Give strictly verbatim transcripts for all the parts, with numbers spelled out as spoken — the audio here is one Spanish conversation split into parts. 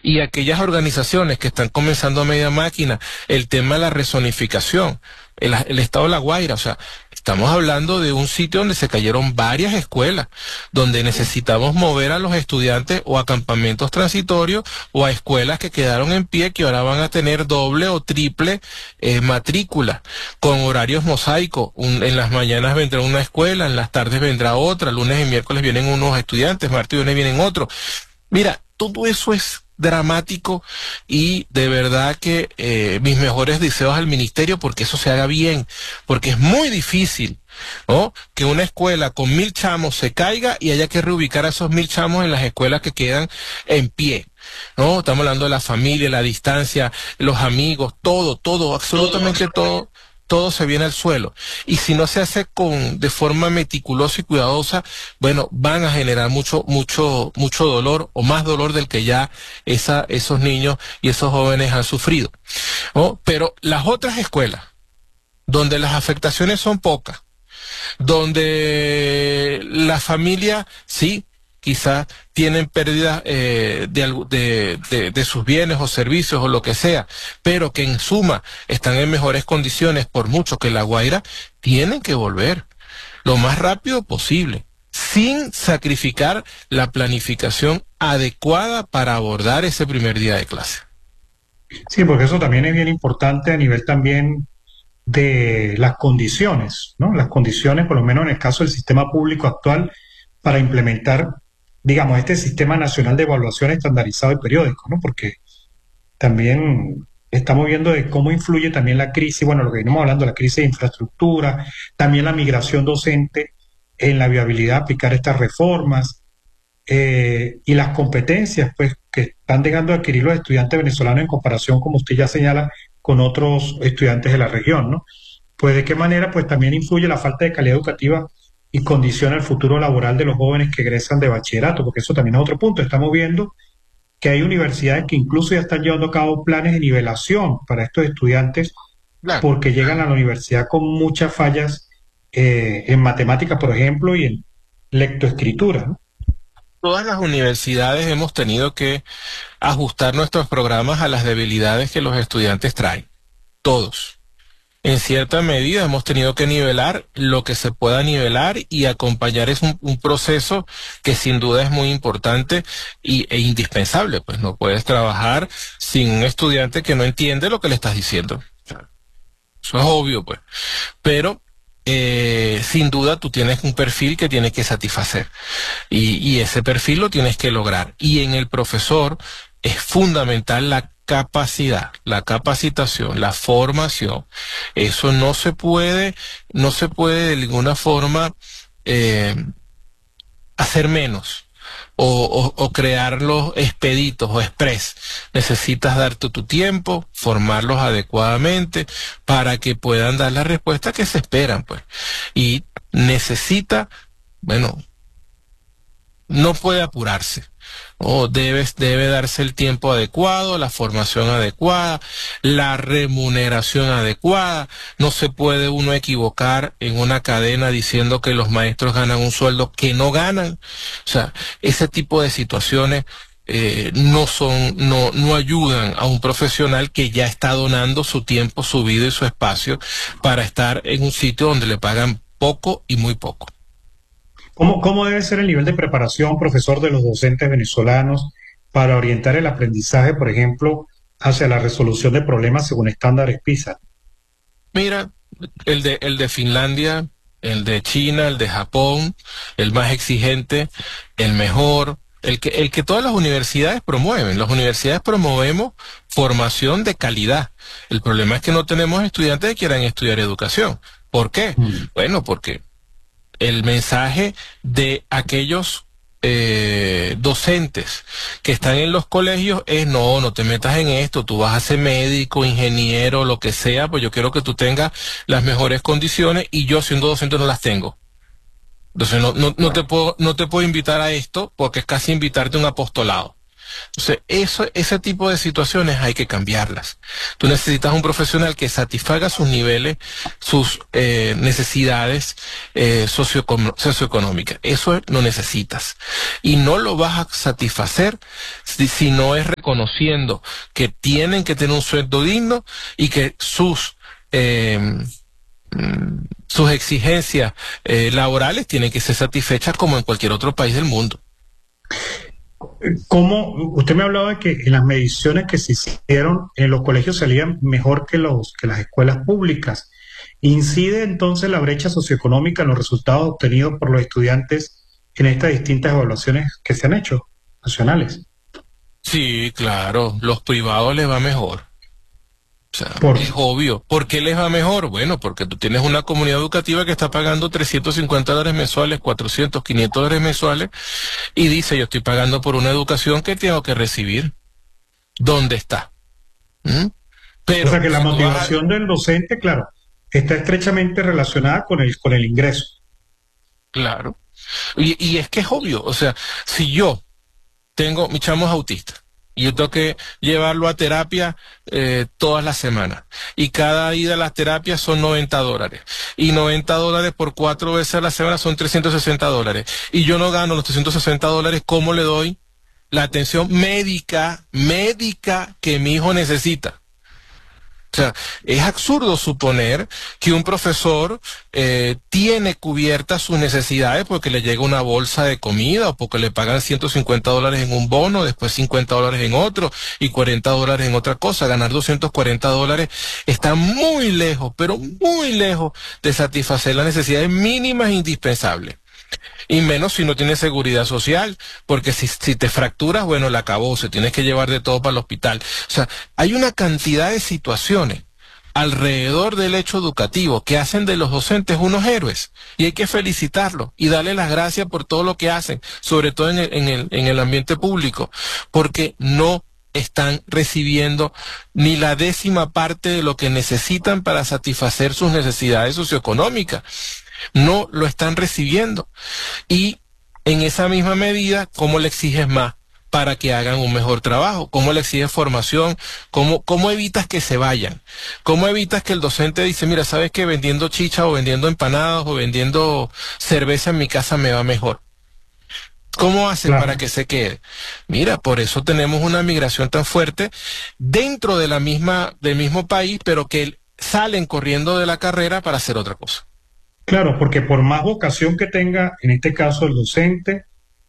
Y aquellas organizaciones que están comenzando a media máquina, el tema de la rezonificación, el, el estado de La Guaira, o sea, estamos hablando de un sitio donde se cayeron varias escuelas, donde necesitamos mover a los estudiantes o a campamentos transitorios o a escuelas que quedaron en pie, que ahora van a tener doble o triple eh, matrícula, con horarios mosaicos. Un, en las mañanas vendrá una escuela, en las tardes vendrá otra, lunes y miércoles vienen unos estudiantes, martes y viernes vienen otros. Mira, todo eso es dramático y de verdad que eh, mis mejores deseos al ministerio porque eso se haga bien, porque es muy difícil, ¿no?, que una escuela con mil chamos se caiga y haya que reubicar a esos mil chamos en las escuelas que quedan en pie, ¿no? Estamos hablando de la familia, la distancia, los amigos, todo, todo, absolutamente todo. Todo se viene al suelo. Y si no se hace con de forma meticulosa y cuidadosa, bueno, van a generar mucho, mucho, mucho dolor, o más dolor del que ya esa, esos niños y esos jóvenes han sufrido, ¿no? Pero las otras escuelas, donde las afectaciones son pocas, donde la familia, sí, quizás tienen pérdidas eh, de, de, de, de sus bienes o servicios o lo que sea, pero que en suma están en mejores condiciones, por mucho que La Guaira, tienen que volver lo más rápido posible, sin sacrificar la planificación adecuada para abordar ese primer día de clase. Sí, porque eso también es bien importante a nivel también de las condiciones, ¿no? Las condiciones, por lo menos en el caso del sistema público actual, para implementar, digamos, este sistema nacional de evaluación estandarizado y periódico, ¿no? Porque también estamos viendo de cómo influye también la crisis, bueno, lo que venimos hablando, la crisis de infraestructura, también la migración docente en la viabilidad de aplicar estas reformas, eh, y las competencias, pues, que están dejando de adquirir los estudiantes venezolanos en comparación, como usted ya señala, con otros estudiantes de la región, ¿no? Pues de qué manera, pues también influye la falta de calidad educativa y condiciona el futuro laboral de los jóvenes que egresan de bachillerato, porque eso también es otro punto. Estamos viendo que hay universidades que incluso ya están llevando a cabo planes de nivelación para estos estudiantes Claro. porque llegan a la universidad con muchas fallas eh, en matemáticas, por ejemplo, y en lectoescritura, ¿no? Todas las universidades hemos tenido que ajustar nuestros programas a las debilidades que los estudiantes traen. Todos. En cierta medida hemos tenido que nivelar lo que se pueda nivelar y acompañar es un, un proceso que sin duda es muy importante y, e indispensable. Pues no puedes trabajar sin un estudiante que no entiende lo que le estás diciendo. Eso es obvio, pues. Pero eh, sin duda tú tienes un perfil que tienes que satisfacer y, y ese perfil lo tienes que lograr. Y en el profesor es fundamental la capacidad, la capacitación, la formación. Eso no se puede, no se puede de ninguna forma eh, hacer menos. O, o, o crearlos expeditos o express. Necesitas darte tu tiempo, formarlos adecuadamente para que puedan dar la respuesta que se esperan, pues. Y necesita, bueno, no puede apurarse. O debe, debe darse el tiempo adecuado, la formación adecuada, la remuneración adecuada. No se puede uno equivocar en una cadena diciendo que los maestros ganan un sueldo que no ganan. O sea, ese tipo de situaciones eh, no son, no, no ayudan a un profesional que ya está donando su tiempo, su vida y su espacio para estar en un sitio donde le pagan poco y muy poco. ¿Cómo, cómo debe ser el nivel de preparación, profesor, de los docentes venezolanos para orientar el aprendizaje, por ejemplo, hacia la resolución de problemas según estándares PISA? Mira, el de, el de Finlandia, el de China, el de Japón, el más exigente, el mejor, el que, el que todas las universidades promueven. Las universidades promovemos formación de calidad. El problema es que no tenemos estudiantes que quieran estudiar educación. ¿Por qué? Mm. Bueno, porque el mensaje de aquellos eh, docentes que están en los colegios es no, no te metas en esto, tú vas a ser médico, ingeniero, lo que sea, pues yo quiero que tú tengas las mejores condiciones y yo siendo docente no las tengo. Entonces no, no, no te puedo, no te puedo invitar a esto porque es casi invitarte a un apostolado. Entonces, eso, ese tipo de situaciones hay que cambiarlas. Tú necesitas un profesional que satisfaga sus niveles, sus eh, necesidades eh, socioecono- socioeconómicas. Eso lo necesitas. Y no lo vas a satisfacer si, si no es reconociendo que tienen que tener un sueldo digno y que sus... Eh, mm, sus exigencias eh, laborales tienen que ser satisfechas como en cualquier otro país del mundo. ¿Cómo? Usted me hablaba de que en las mediciones que se hicieron en los colegios salían mejor que los que las escuelas públicas. ¿Incide entonces la brecha socioeconómica en los resultados obtenidos por los estudiantes en estas distintas evaluaciones que se han hecho, nacionales? Sí, claro, los privados les va mejor. O sea, Por, es obvio. ¿Por qué les va mejor? Bueno, porque tú tienes una comunidad educativa que está pagando trescientos cincuenta dólares mensuales, cuatrocientos, quinientos dólares mensuales, y dice, yo estoy pagando por una educación que tengo que recibir. ¿Dónde está? ¿Mm? o sea Pero que la si tú vas a- motivación del docente, claro, está estrechamente relacionada con el, con el ingreso. Claro. Y, y es que es obvio. O sea, si yo tengo, mi chamo es autista, y yo tengo que llevarlo a terapia eh, todas las semanas. Y cada ida a las terapias son noventa dólares. Y noventa dólares por cuatro veces a la semana son trescientos sesenta dólares. Y yo no gano los trescientos sesenta dólares, ¿cómo le doy la atención médica, médica que mi hijo necesita? O sea, es absurdo suponer que un profesor eh, tiene cubiertas sus necesidades porque le llega una bolsa de comida o porque le pagan ciento cincuenta dólares en un bono, después cincuenta dólares en otro y cuarenta dólares en otra cosa. Ganar doscientos cuarenta dólares está muy lejos, pero muy lejos de satisfacer las necesidades mínimas e indispensables. Y menos si no tienes seguridad social, porque si, si te fracturas, bueno, la acabó, se tienes que llevar de todo para el hospital. O sea, hay una cantidad de situaciones alrededor del hecho educativo que hacen de los docentes unos héroes. Y hay que felicitarlos y darle las gracias por todo lo que hacen, sobre todo en el, en el, en el ambiente público, porque no están recibiendo ni la décima parte de lo que necesitan para satisfacer sus necesidades socioeconómicas. No lo están recibiendo. Y en esa misma medida, ¿cómo le exiges más para que hagan un mejor trabajo? ¿Cómo le exiges formación? ¿Cómo, cómo evitas que se vayan? ¿Cómo evitas que el docente dice, mira, sabes que vendiendo chicha o vendiendo empanadas o vendiendo cerveza en mi casa me va mejor? ¿Cómo haces Claro. para que se quede? Mira, por eso tenemos una migración tan fuerte dentro de la misma, del mismo país, pero que salen corriendo de la carrera para hacer otra cosa. Claro, porque por más vocación que tenga, en este caso el docente,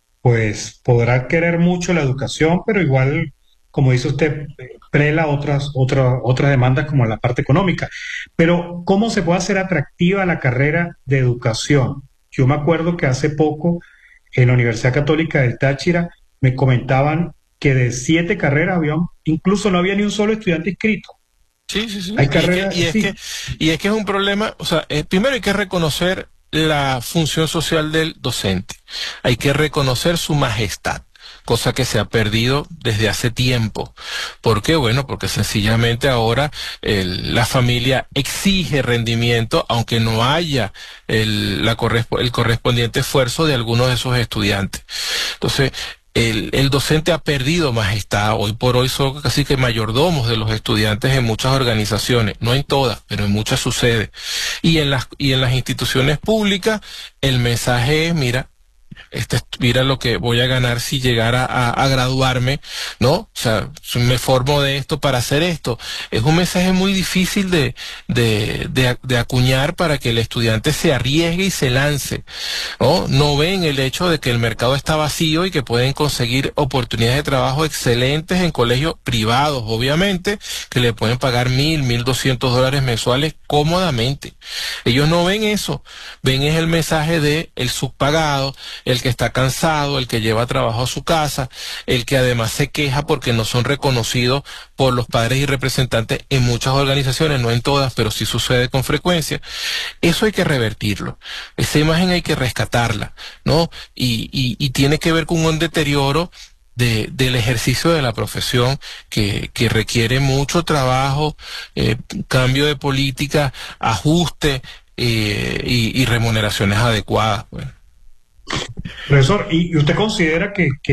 pues podrá querer mucho la educación, pero igual, como dice usted, eh, prela otras, otras, otras demandas como la parte económica. Pero, ¿cómo se puede hacer atractiva la carrera de educación? Yo me acuerdo que hace poco en la Universidad Católica del Táchira me comentaban que de siete carreras había, incluso no había ni un solo estudiante inscrito. Sí, sí, sí. Hay Y es que, carreras, y es que, sí, y es que es un problema, o sea, eh, primero hay que reconocer la función social del docente. Hay que reconocer su majestad, cosa que se ha perdido desde hace tiempo. ¿Por qué? Bueno, porque sencillamente ahora el- la familia exige rendimiento, aunque no haya el, la correspo- el correspondiente esfuerzo de algunos de esos estudiantes. Entonces, el, el docente ha perdido majestad. Hoy por hoy son casi que mayordomos de los estudiantes en muchas organizaciones, no en todas, pero en muchas sucede. Y en las, y en las instituciones públicas, el mensaje es, mira, este, es- mira lo que voy a ganar si llegara a, a graduarme, ¿no? O sea, si me formo de esto para hacer esto. Es un mensaje muy difícil de, de, de, de acuñar para que el estudiante se arriesgue y se lance, ¿no? No ven el hecho de que el mercado está vacío y que pueden conseguir oportunidades de trabajo excelentes en colegios privados, obviamente, que le pueden pagar mil, mil doscientos dólares mensuales cómodamente. Ellos no ven eso, ven es el mensaje de el subpagado, el que está cansado, el que lleva trabajo a su casa, el que además se queja porque no son reconocidos por los padres y representantes en muchas organizaciones, no en todas, pero sí sucede con frecuencia. Eso hay que revertirlo. Esa imagen hay que rescatarla, ¿no? Y, y, y tiene que ver con un deterioro de, del ejercicio de la profesión que, que requiere mucho trabajo, eh, cambio de política, ajuste eh, y, y remuneraciones adecuadas, pues. profesor. ¿Y y usted considera que, que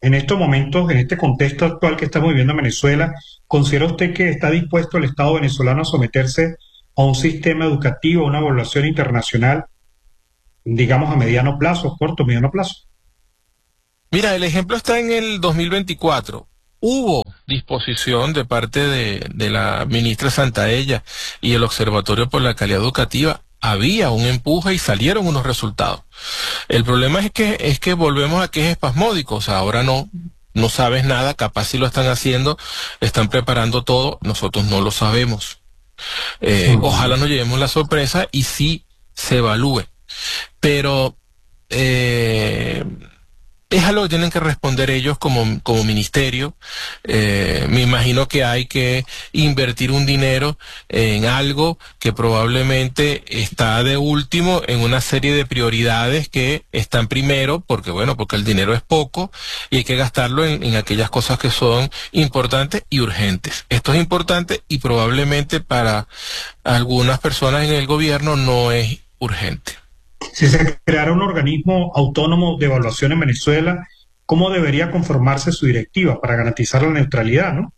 en estos momentos, en este contexto actual que estamos viviendo en Venezuela, ¿considera usted que está dispuesto el Estado venezolano a someterse a un sistema educativo, a una evaluación internacional, digamos a mediano plazo, corto, mediano plazo? Mira, el ejemplo está en el dos mil veinticuatro. Hubo disposición de parte de, de la ministra Santaella y el Observatorio por la Calidad Educativa. Había un empuje y salieron unos resultados. El problema es que es que volvemos a que es espasmódico. O sea, ahora no, no sabes nada, capaz si lo están haciendo, están preparando todo, nosotros no lo sabemos. Eh, ojalá nos llevemos la sorpresa y sí se evalúe. Pero eh, es algo que tienen que responder ellos como, como ministerio. Eh, me imagino que hay que invertir un dinero en algo que probablemente está de último en una serie de prioridades que están primero, porque bueno, porque el dinero es poco y hay que gastarlo en, en aquellas cosas que son importantes y urgentes. Esto es importante y probablemente para algunas personas en el gobierno no es urgente. Si se creara un organismo autónomo de evaluación en Venezuela, ¿cómo debería conformarse su directiva para garantizar la neutralidad, no?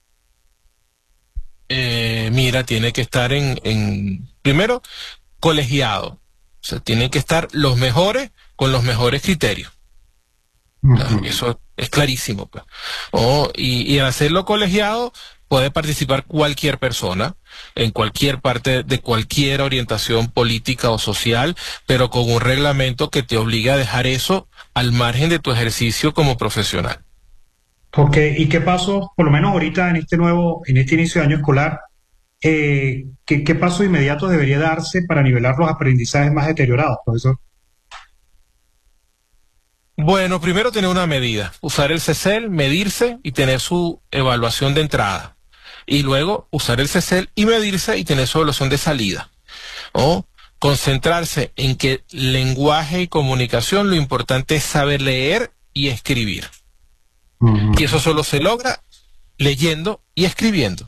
Eh, mira, tiene que estar en, en, primero, colegiado. O sea, tienen que estar los mejores con los mejores criterios. Uh-huh. Eso es clarísimo, pues. Oh, y, y al hacerlo colegiado puede participar cualquier persona en cualquier parte de cualquier orientación política o social, pero con un reglamento que te obliga a dejar eso al margen de tu ejercicio como profesional. Ok, ¿y qué pasos, por lo menos ahorita en este nuevo, en este inicio de año escolar, eh, ¿qué, qué pasos inmediatos debería darse para nivelar los aprendizajes más deteriorados, profesor? Bueno, primero tener una medida, usar el C E C E L, medirse y tener su evaluación de entrada. Y luego usar el C E C E L y medirse y tener su evaluación de salida. O concentrarse en que lenguaje y comunicación, lo importante es saber leer y escribir. Uh-huh. Y eso solo se logra leyendo y escribiendo.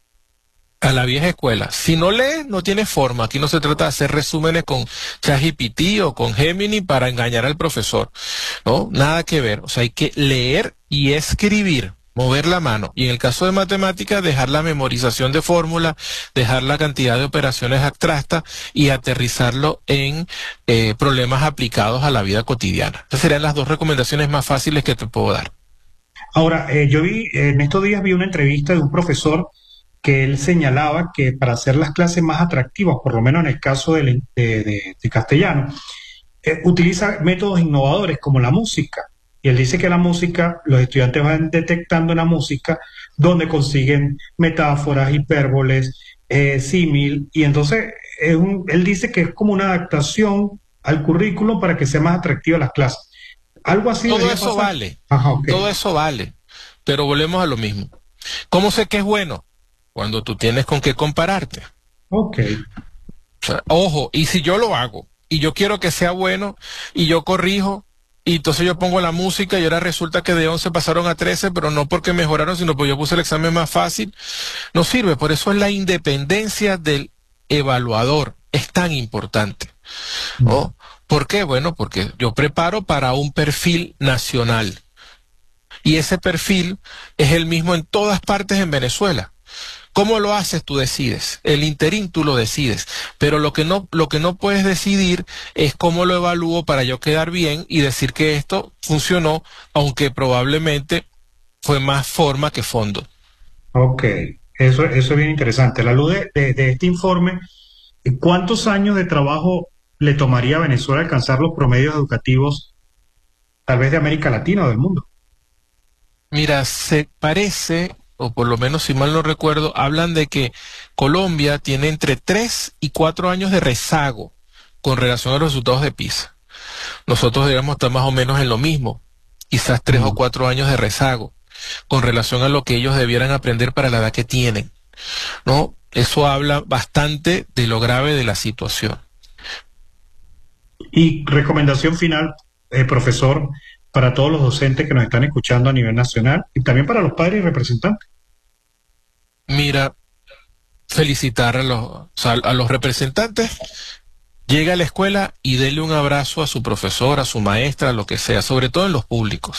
A la vieja escuela. Si no lees, no tiene forma. Aquí no se trata de hacer resúmenes con ChatGPT o con Gemini para engañar al profesor. No, nada que ver. O sea, hay que leer y escribir, mover la mano. Y en el caso de matemáticas, dejar la memorización de fórmulas, dejar la cantidad de operaciones abstractas y aterrizarlo en eh, problemas aplicados a la vida cotidiana. Esas serían las dos recomendaciones más fáciles que te puedo dar. Ahora, eh, yo vi, en estos días vi una entrevista de un profesor que él señalaba que para hacer las clases más atractivas, por lo menos en el caso de, de, de, de castellano, eh, utiliza métodos innovadores como la música. Y él dice que la música, los estudiantes van detectando en la música donde consiguen metáforas, hipérboles, eh, símil, y entonces es un, él dice que es como una adaptación al currículo para que sea más atractiva las clases. Algo así. Todo eso pasar. vale, Ajá, okay. Todo eso vale, pero volvemos a lo mismo. ¿Cómo sé que es bueno? Cuando tú tienes con qué compararte. Ok. O sea, ojo, y si yo lo hago, y yo quiero que sea bueno, y yo corrijo, y entonces yo pongo la música, y ahora resulta que de once pasaron a trece, pero no porque mejoraron, sino porque yo puse el examen más fácil, no sirve. Por eso es la independencia del evaluador, es tan importante. ¿No? Mm. ¿Por qué? Bueno, porque yo preparo para un perfil nacional, y ese perfil es el mismo en todas partes en Venezuela. ¿Cómo lo haces? Tú decides. El interín tú lo decides. Pero lo que no, lo que no puedes decidir es cómo lo evalúo para yo quedar bien y decir que esto funcionó, aunque probablemente fue más forma que fondo. Ok, eso, eso es bien interesante. A la luz de, de, de este informe, ¿cuántos años de trabajo le tomaría a Venezuela alcanzar los promedios educativos, tal vez de América Latina o del mundo? Mira, se parece, o por lo menos si mal no recuerdo, hablan de que Colombia tiene entre tres y cuatro años de rezago con relación a los resultados de PISA. Nosotros debemos estar más o menos en lo mismo, quizás tres mm. o cuatro años de rezago con relación a lo que ellos debieran aprender para la edad que tienen, ¿no? Eso habla bastante de lo grave de la situación. Y recomendación final, eh, profesor, para todos los docentes que nos están escuchando a nivel nacional y también para los padres y representantes. Mira, felicitar a los, o sea, a los representantes. Llega a la escuela y dele un abrazo a su profesor, a su maestra, lo que sea, sobre todo en los públicos.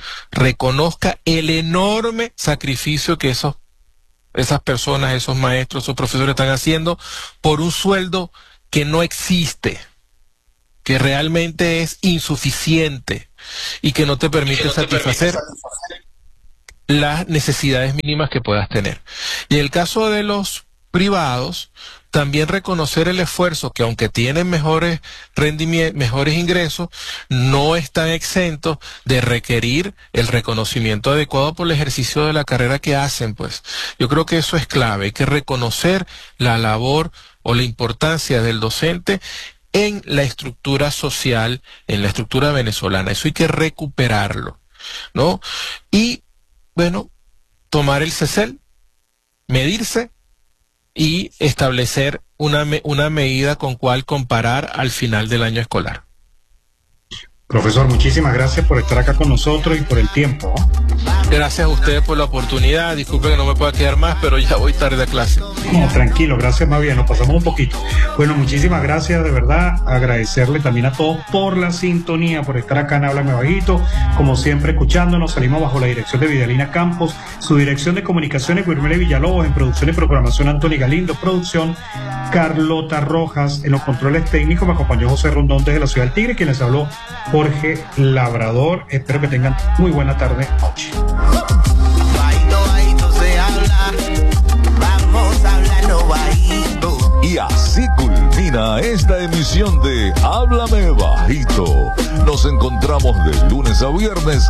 reconozca el enorme sacrificio que esos, esas personas, esos maestros, esos profesores están haciendo por un sueldo que no existe, que realmente es insuficiente y que no te permite no satisfacer te las necesidades mínimas que puedas tener. Y en el caso de los privados, también reconocer el esfuerzo que aunque tienen mejores rendimientos, mejores ingresos, no están exentos de requerir el reconocimiento adecuado por el ejercicio de la carrera que hacen, pues. Yo creo que eso es clave, hay que reconocer la labor o la importancia del docente en la estructura social, en la estructura venezolana. Eso hay que recuperarlo, ¿no? Y, bueno, tomar el C E C E L, medirse y establecer una, me una medida con cual comparar al final del año escolar. Profesor, muchísimas gracias por estar acá con nosotros y por el tiempo. Gracias a ustedes por la oportunidad. Disculpe que no me pueda quedar más, pero ya voy tarde a clase. No, tranquilo, gracias más bien, nos pasamos un poquito. Bueno, muchísimas gracias, de verdad. Agradecerle también a todos por la sintonía, por estar acá en Háblame Bajito. Como siempre, escuchándonos, salimos bajo la dirección de Vidalina Campos, su dirección de comunicaciones, Guillermo Villalobos, en producción y programación, Anthony Galindo, producción, Carlota Rojas, en los controles técnicos, me acompañó José Rondón desde la ciudad del Tigre, quien les habló Jorge Labrador. Espero que tengan muy buena tarde, noche. Bajito, bajito se habla, vamos hablando bajito. Y así culmina esta emisión de Háblame Bajito. Nos encontramos de lunes a viernes